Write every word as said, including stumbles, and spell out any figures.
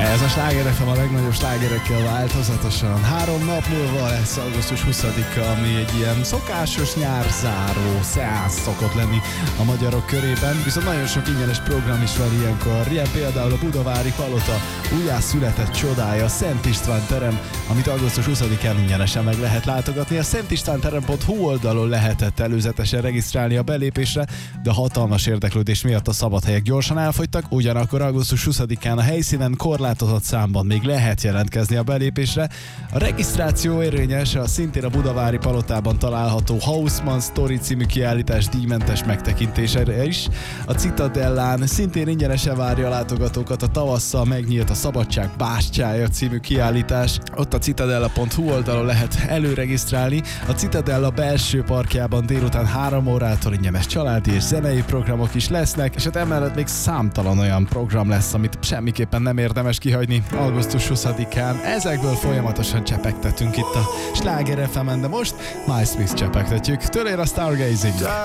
Ez a Sláger ef em a legnagyobb slágerekkel változatosan. Három nap múlva lesz augusztus huszadika, ami egy ilyen szokásos nyárzáró szeánsz szokott lenni a magyarok körében. Viszont nagyon sok ingyenes program is van ilyenkor. Ilyen például a Budavári Palota újjászületett csodája, a Szent István terem, amit augusztus huszadikán ingyenesen meg lehet látogatni. A szentistvánterem pont hu oldalon lehetett előzetesen regisztrálni a belépésre, de hatalmas érdeklődés miatt a szabadhelyek gyorsan elfogytak, ugyanakkor augusztus huszadikán a helyszínen korlátozott számban még lehet jelentkezni a belépésre. A regisztráció érvényes a szintén a Budavári Palotában található Hausmann Story című kiállítás díjmentes megtekintésére is. A Citadellán szintén ingyenesen várja a látogatókat a tavasszal megnyílt a Szabadság bástyája című kiállítás. Ott a citadella pont hu oldalon lehet előregisztrálni. A Citadella belső parkjában délután három órától ingyenes családi és zenei programok is lesznek, és hát emellett még számtalan olyan program lesz, amit semmiképpen nem érdemes kihagyni augusztus huszadikán. Ezekből folyamatosan csepegtetünk itt a Sláger ef emen, de most My Smith csepegtetjük. Tőle ér a Stargazing.